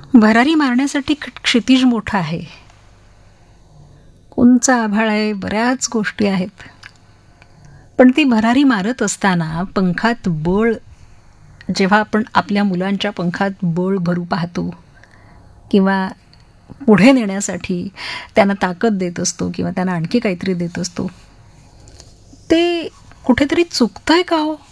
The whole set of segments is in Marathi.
भरारी मारण्यासाठी क्षितिज मोठं आहे, उंच आभाळ आहे, बऱ्याच गोष्टी आहेत. पण ती भरारी मारत असताना पंखात बळ, जेव्हा आपण आपल्या मुलांच्या पंखात बळ भरू पाहतो किंवा पुढे नेण्यासाठी त्यांना ताकद देत असतो किंवा त्यांना आणखी काहीतरी देत असतो, ते कुठेतरी चुकतंय का हो?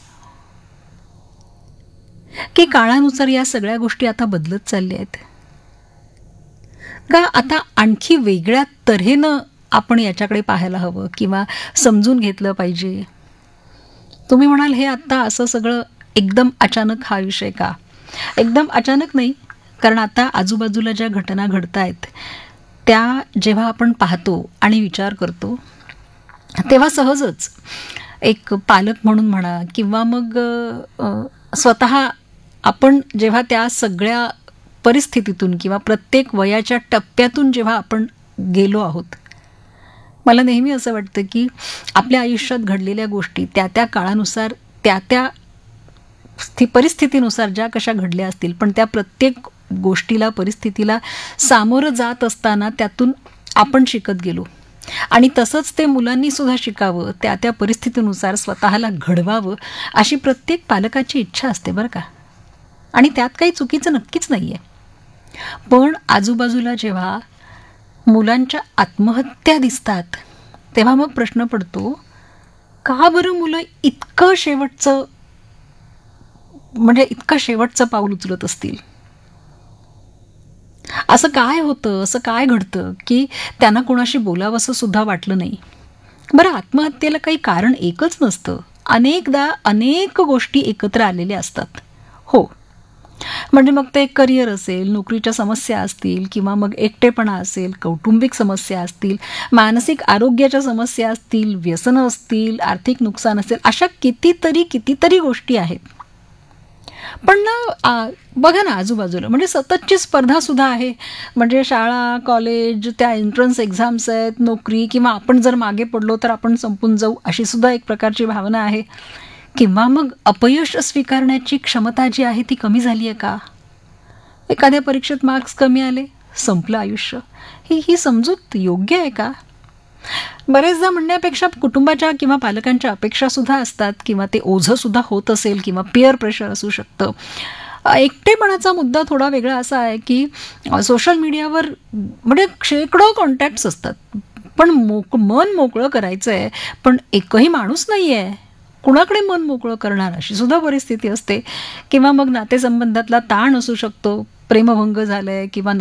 की काळानुसार या सगळ्या गोष्टी आता बदलत चालल्या आहेत का? आता आणखी वेगळ्या तऱ्हेनं आपण याच्याकडे पाहायला हवं किंवा समजून घेतलं पाहिजे. तुम्ही म्हणाल हे आत्ता असं सगळं एकदम अचानक हा विषय का? एकदम अचानक नाही, कारण आता आजूबाजूला ज्या घटना घडत आहेत त्या जेव्हा आपण पाहतो आणि विचार करतो तेव्हा सहजच एक पालक म्हणून म्हणा किंवा मग स्वतः आपण जेव्हा त्या सगळ्या परिस्थितीतून किंवा प्रत्येक वयाच्या टप्प्यातून जेव्हा आपण गेलो आहोत, मला नेहमी असं वाटतं की आपल्या आयुष्यात घडलेल्या गोष्टी त्या त्या काळानुसार त्या त्या परिस्थितीनुसार ज्या कशा घडल्या असतील, पण त्या प्रत्येक गोष्टीला परिस्थितीला सामोरं जात असताना त्यातून आपण शिकत गेलो आणि तसंच ते मुलांनी सुद्धा शिकावं, त्या त्या परिस्थितीनुसार स्वतःला घडवावं अशी प्रत्येक पालकाची इच्छा असते बरं का. आणि त्यात काही चुकीचं नक्कीच नाही आहे. पण आजूबाजूला जेव्हा मुलांच्या आत्महत्या दिसतात तेव्हा मग प्रश्न पडतो, का बरं मुलं इतकं शेवटचं पाऊल उचलत असतील? असं काय होतं, असं काय घडतं की त्यांना कोणाशी बोलावंसं सुद्धा वाटलं नाही? बरं, आत्महत्येला काही कारण एकच नसतं, अनेकदा अनेक गोष्टी एकत्र आलेल्या असतात. हो, म्हणजे मग ते करिअर असेल, नोकरीच्या समस्या असतील किंवा मग एकटेपणा असेल, कौटुंबिक समस्या असतील, मानसिक आरोग्याच्या समस्या असतील, व्यसनं असतील, आर्थिक नुकसान असेल, अशा कितीतरी गोष्टी आहेत. पण ना बघा ना आजूबाजूला, म्हणजे सततची स्पर्धा सुद्धा आहे. म्हणजे शाळा, कॉलेज, त्या एंट्रन्स एक्झाम्स आहेत, नोकरी, किंवा आपण जर मागे पडलो तर आपण संपून जाऊ अशी सुद्धा एक प्रकारची भावना आहे. किंवा मग अपयश स्वीकारण्याची क्षमता जी आहे ती कमी झाली आहे का? एखाद्या परीक्षेत मार्क्स कमी आले, संपलं आयुष्य. ही समजूत योग्य आहे का? बरेचदा म्हणण्यापेक्षा कुटुंबाच्या किंवा पालकांच्या अपेक्षा सुद्धा असतात किंवा ते ओझं सुद्धा होत असेल किंवा पिअर प्रेशर असू शकतं. एकटेपणाचा मुद्दा थोडा वेगळा असा आहे की सोशल मीडियावर म्हणजे शेकडो कॉन्टॅक्ट्स असतात, पण मन मोकळं करायचं आहे पण एकही माणूस नाही आहे, कुणाकडे मन मोकळं करणार, अशी सुद्धा परिस्थिती असते. किंवा मग नातेसंबंधातला ताण असू शकतो, प्रेमभंग झालाय किंवा